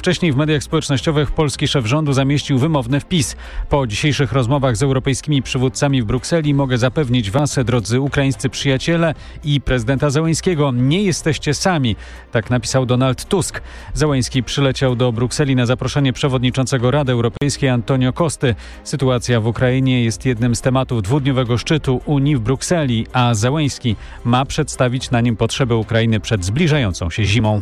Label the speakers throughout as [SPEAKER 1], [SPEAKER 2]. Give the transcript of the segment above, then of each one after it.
[SPEAKER 1] Wcześniej w mediach społecznościowych polski szef rządu zamieścił wymowny wpis. Po dzisiejszych rozmowach z europejskimi przywódcami w Brukseli mogę zapewnić was, drodzy ukraińscy przyjaciele i prezydenta Zełenskiego, nie jesteście sami. Tak napisał Donald Tusk. Zełenski przyleciał do Brukseli na zaproszenie przewodniczącego Rady Europejskiej Antonio Costy. Sytuacja w Ukrainie jest jednym z tematów dwudniowego szczytu Unii w Brukseli, a Zełenski ma przedstawić na nim potrzeby Ukrainy przed zbliżającą się zimą.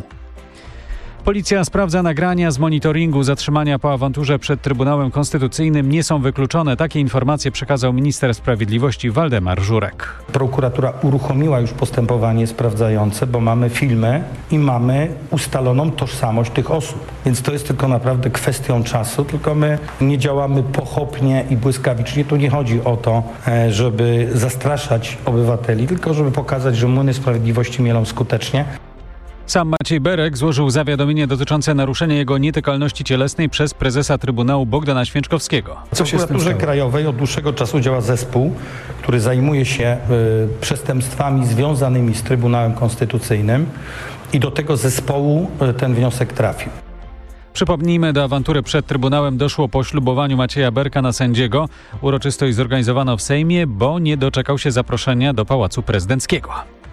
[SPEAKER 1] Policja sprawdza nagrania z monitoringu. Zatrzymania po awanturze przed Trybunałem Konstytucyjnym nie są wykluczone. Takie informacje przekazał minister sprawiedliwości Waldemar Żurek.
[SPEAKER 2] Prokuratura uruchomiła już postępowanie sprawdzające, bo mamy filmy i mamy ustaloną tożsamość tych osób. Więc to jest tylko naprawdę kwestią czasu, tylko my nie działamy pochopnie i błyskawicznie. Tu nie chodzi o to, żeby zastraszać obywateli, tylko żeby pokazać, że młyny sprawiedliwości mielą skutecznie.
[SPEAKER 1] Sam Maciej Berek złożył zawiadomienie dotyczące naruszenia jego nietykalności cielesnej przez prezesa Trybunału Bogdana Święczkowskiego.
[SPEAKER 2] W prokuraturze krajowej od dłuższego czasu działa zespół, który zajmuje się przestępstwami związanymi z Trybunałem Konstytucyjnym i do tego zespołu ten wniosek trafił.
[SPEAKER 1] Przypomnijmy, do awantury przed Trybunałem doszło po ślubowaniu Macieja Berka na sędziego. Uroczystość zorganizowano w Sejmie, bo nie doczekał się zaproszenia do Pałacu Prezydenckiego.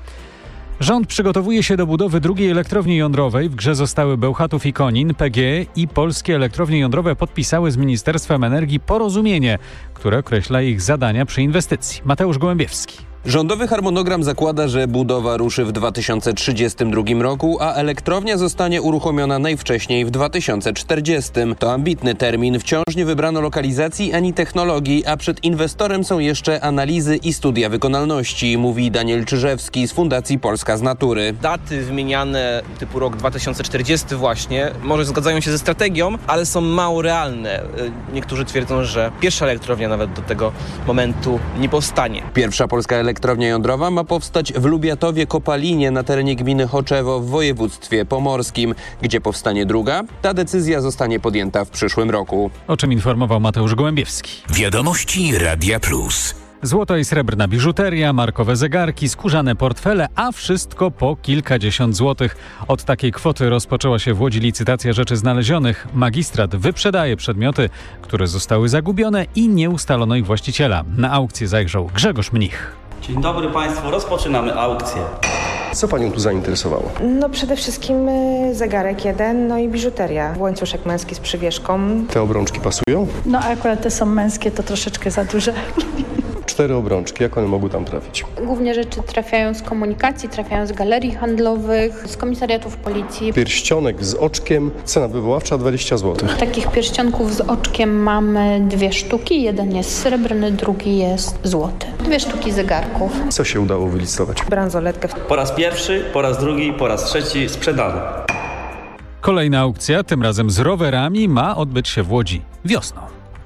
[SPEAKER 1] Rząd przygotowuje się do budowy drugiej elektrowni jądrowej. W grze zostały Bełchatów i Konin. PGE i polskie elektrownie jądrowe podpisały z Ministerstwem Energii porozumienie, które określa ich zadania przy inwestycji. Mateusz Gołębiewski.
[SPEAKER 3] Rządowy harmonogram zakłada, że budowa ruszy w 2032 roku, a elektrownia zostanie uruchomiona najwcześniej w 2040. To ambitny termin. Wciąż nie wybrano lokalizacji ani technologii, a przed inwestorem są jeszcze analizy i studia wykonalności, mówi Daniel Czyżewski z Fundacji Polska z Natury.
[SPEAKER 4] Daty wymieniane typu rok 2040 właśnie może zgadzają się ze strategią, ale są mało realne. Niektórzy twierdzą, że pierwsza elektrownia nawet do tego momentu nie powstanie.
[SPEAKER 3] Pierwsza polska elektrownia jądrowa ma powstać w Lubiatowie-Kopalinie na terenie gminy Choczewo w województwie pomorskim. Gdzie powstanie druga? Ta decyzja zostanie podjęta w przyszłym roku.
[SPEAKER 1] O czym informował Mateusz Gołębiewski.
[SPEAKER 5] Wiadomości Radia Plus.
[SPEAKER 1] Złota i srebrna biżuteria, markowe zegarki, skórzane portfele, a wszystko po kilkadziesiąt złotych. Od takiej kwoty rozpoczęła się w Łodzi licytacja rzeczy znalezionych. Magistrat wyprzedaje przedmioty, które zostały zagubione i nie ustalono ich właściciela. Na aukcję zajrzał Grzegorz Mnich.
[SPEAKER 6] Dzień dobry Państwu, rozpoczynamy aukcję.
[SPEAKER 7] Co Panią tu zainteresowało?
[SPEAKER 8] Przede wszystkim zegarek jeden, no i biżuteria. Łańcuszek męski z przywieszką.
[SPEAKER 7] Te obrączki pasują?
[SPEAKER 9] Akurat te są męskie, to troszeczkę za duże.
[SPEAKER 7] 4 obrączki, jak one mogły tam trafić?
[SPEAKER 10] Głównie rzeczy trafiają z komunikacji, trafiają z galerii handlowych, z komisariatów policji.
[SPEAKER 7] Pierścionek z oczkiem, cena wywoławcza 20 zł.
[SPEAKER 10] Takich pierścionków z oczkiem mamy 2 sztuki. Jeden jest srebrny, drugi jest złoty. 2 sztuki zegarków.
[SPEAKER 7] Co się udało wylicytować?
[SPEAKER 8] Bransoletkę.
[SPEAKER 6] Po raz pierwszy, po raz drugi, po raz trzeci sprzedane.
[SPEAKER 1] Kolejna aukcja, tym razem z rowerami, ma odbyć się w Łodzi wiosną.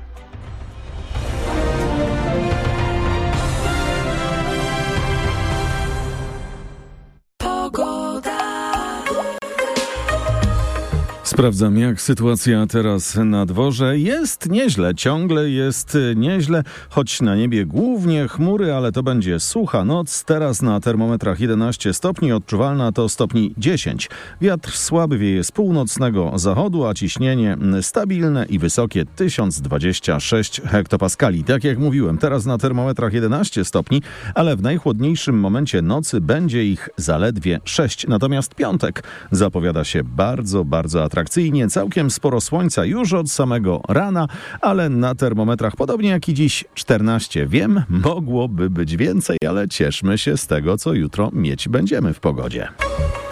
[SPEAKER 11] Sprawdzam, jak sytuacja teraz na dworze. Jest nieźle, ciągle jest nieźle, choć na niebie głównie chmury, ale to będzie sucha noc. Teraz na termometrach 11 stopni, odczuwalna to stopni 10. Wiatr słaby wieje z północnego zachodu, a ciśnienie stabilne i wysokie 1026 hektopaskali. Tak jak mówiłem, teraz na termometrach 11 stopni, ale w najchłodniejszym momencie nocy będzie ich zaledwie 6. Natomiast piątek zapowiada się bardzo, bardzo atrakcyjnie. Całkiem sporo słońca już od samego rana, ale na termometrach podobnie jak i dziś 14. Wiem, mogłoby być więcej, ale cieszmy się z tego, co jutro mieć będziemy w pogodzie.